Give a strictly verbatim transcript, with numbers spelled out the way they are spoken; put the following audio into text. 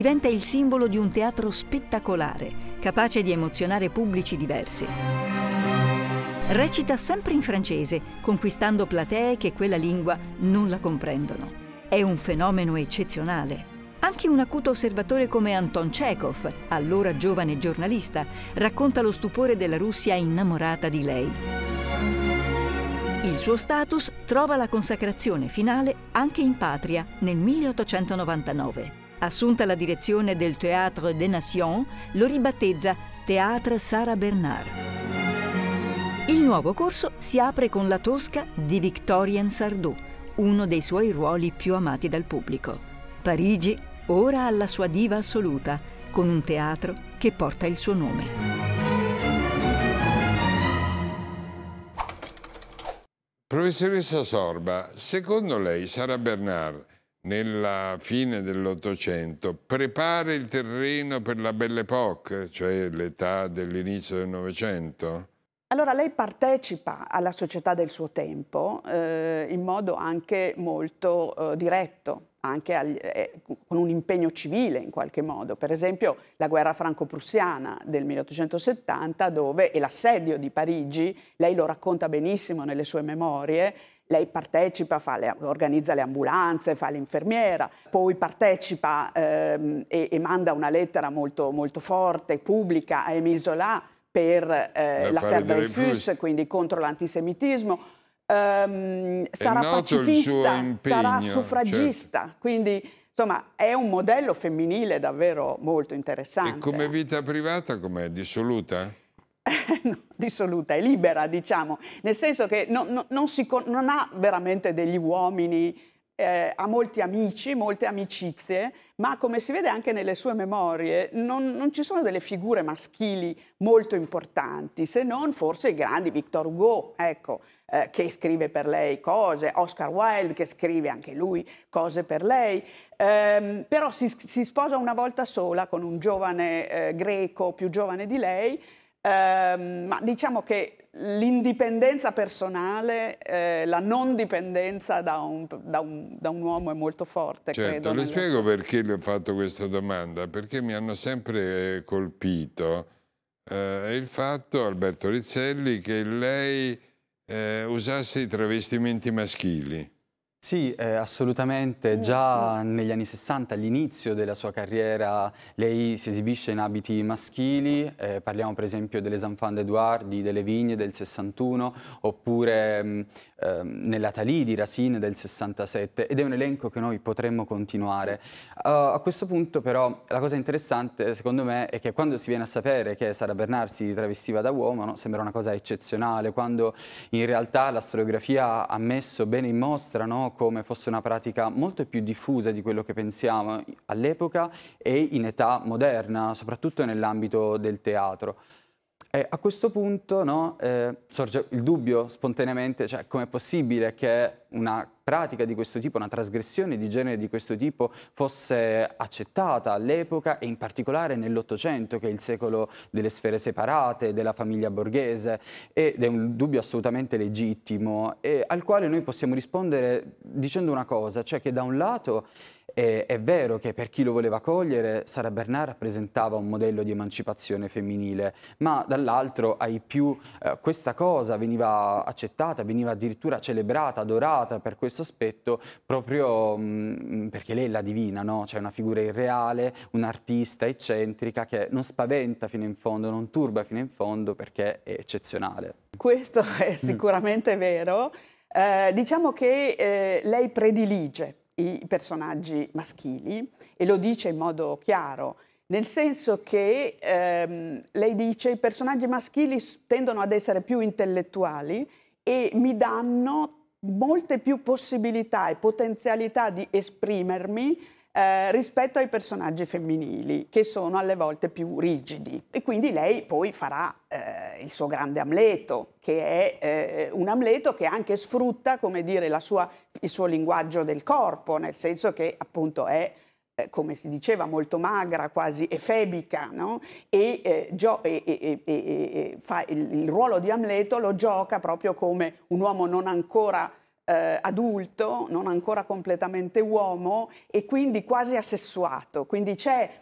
Diventa il simbolo di un teatro spettacolare, capace di emozionare pubblici diversi. Recita sempre in francese, conquistando platee che quella lingua non la comprendono. È un fenomeno eccezionale. Anche un acuto osservatore come Anton Chekhov, allora giovane giornalista, racconta lo stupore della Russia innamorata di lei. Il suo status trova la consacrazione finale anche in patria nel milleottocentonovantanove. Assunta la direzione del Théâtre des Nations, lo ribattezza Théâtre Sarah Bernhardt. Il nuovo corso si apre con la Tosca di Victorien Sardou, uno dei suoi ruoli più amati dal pubblico. Parigi ora ha la sua diva assoluta, con un teatro che porta il suo nome. Professoressa Sorba, secondo lei Sarah Bernhardt nella fine dell'Ottocento prepara il terreno per la Belle Époque, cioè l'età dell'inizio del Novecento? Allora lei partecipa alla società del suo tempo eh, in modo anche molto eh, diretto, anche agli, eh, con un impegno civile in qualche modo. Per esempio la guerra franco-prussiana del milleottocentosettanta, dove, e l'assedio di Parigi, lei lo racconta benissimo nelle sue memorie. Lei partecipa, fa le, organizza le ambulanze, fa l'infermiera, poi partecipa ehm, e, e manda una lettera molto, molto forte, pubblica, a Émile Zola per eh, l'affaire Dreyfus, quindi contro l'antisemitismo. Um, sarà pacifista, sarà suffragista, certo. Quindi insomma è un modello femminile davvero molto interessante. E come vita privata com'è? Dissoluta? No, dissoluta, è libera, diciamo, nel senso che non, non, non, si, non ha veramente degli uomini, eh, ha molti amici, molte amicizie, ma come si vede anche nelle sue memorie non, non ci sono delle figure maschili molto importanti, se non forse i grandi, Victor Hugo, ecco, eh, che scrive per lei cose, Oscar Wilde che scrive anche lui cose per lei, ehm, però si, si sposa una volta sola con un giovane eh, greco più giovane di lei. Uh, ma diciamo che l'indipendenza personale, eh, la non dipendenza da un, da, un, da un uomo è molto forte. Certo, credo, le spiego perché le ho fatto questa domanda, perché mi hanno sempre colpito eh, il fatto, Alberto Rizzelli, che lei eh, usasse i travestimenti maschili. Sì, eh, assolutamente. Già negli anni sessanta, all'inizio della sua carriera, lei si esibisce in abiti maschili. Eh, parliamo per esempio delle Enfants d'Edouard di Delle Vigne del sessantuno, oppure mh, eh, nell'Athalie di Racine del sessantasette, ed è un elenco che noi potremmo continuare. Uh, a questo punto però la cosa interessante secondo me è che quando si viene a sapere che Sarah Bernhardt si travestiva da uomo, no? Sembra una cosa eccezionale, quando in realtà la storiografia ha messo bene in mostra, no? Come fosse una pratica molto più diffusa di quello che pensiamo all'epoca e in età moderna, soprattutto nell'ambito del teatro. E a questo punto no, eh, sorge il dubbio spontaneamente, cioè com'è possibile che una pratica di questo tipo, una trasgressione di genere di questo tipo fosse accettata all'epoca e in particolare nell'Ottocento, che è il secolo delle sfere separate, della famiglia borghese, ed è un dubbio assolutamente legittimo e al quale noi possiamo rispondere dicendo una cosa, cioè che da un lato è, è vero che per chi lo voleva cogliere Sarah Bernhardt rappresentava un modello di emancipazione femminile, ma dall'altro ai più eh, questa cosa veniva accettata, veniva addirittura celebrata, adorata per questo aspetto, proprio mh, perché lei è la divina, no? Cioè una figura irreale, un'artista eccentrica che non spaventa fino in fondo, non turba fino in fondo perché è eccezionale. Questo è sicuramente mm. vero. Eh, diciamo che eh, lei predilige i personaggi maschili e lo dice in modo chiaro, nel senso che ehm, lei dice i personaggi maschili tendono ad essere più intellettuali e mi danno molte più possibilità e potenzialità di esprimermi eh, rispetto ai personaggi femminili, che sono alle volte più rigidi. E quindi lei poi farà eh, il suo grande Amleto, che è eh, un Amleto che anche sfrutta, come dire, la sua, il suo linguaggio del corpo, nel senso che appunto è, eh, come si diceva, molto magra, quasi efebica, no? E, eh, gio- e, e, e, e fa il, il ruolo di Amleto lo gioca proprio come un uomo non ancora eh, adulto, non ancora completamente uomo e quindi quasi asessuato. Quindi c'è